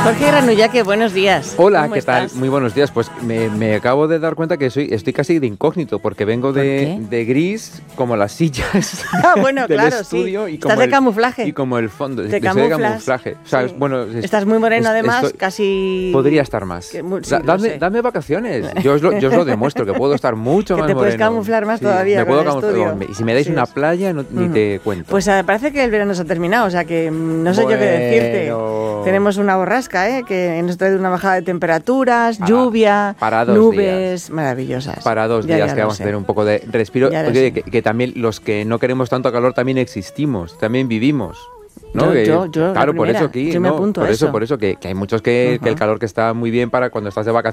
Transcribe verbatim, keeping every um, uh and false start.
Jorge Granullaque, buenos días. Hola, ¿Cómo ¿qué estás? tal? Muy buenos días. Pues me, me acabo de dar cuenta que soy, estoy casi de incógnito porque vengo de, de gris como las sillas Ah, bueno, del claro, estudio sí. y como Estás de el, camuflaje. y como el fondo. Te Estoy camuflas. de camuflaje. O sea, Sí. bueno, es, Estás muy moreno, es, además, estoy, casi... Podría estar más. Que, sí, da, dame, sé. dame vacaciones. Yo os, lo, yo os lo demuestro, que puedo estar mucho que más te puedes moreno. camuflar más Sí, todavía me con puedo el camuflar. estudio. Y si me dais Así una es. playa, no, ni Mm. te cuento. Pues uh, parece que el verano se ha terminado, o sea que mm, no sé bueno. yo qué decirte. Tenemos una borrasca, ¿eh? Que nos trae una bajada de temperaturas, para, lluvia, para dos nubes días. maravillosas. Para dos ya, días ya que vamos sé. a tener un poco de respiro. Oye, que, que también los que no queremos tanto calor también existimos, también vivimos. ¿No? Yo, que, yo, yo, claro, la por primera. eso aquí, yo me ¿no? apunto por a eso, eso. por eso que, que hay muchos que, uh-huh. que el calor que está muy bien para cuando estás de vacaciones.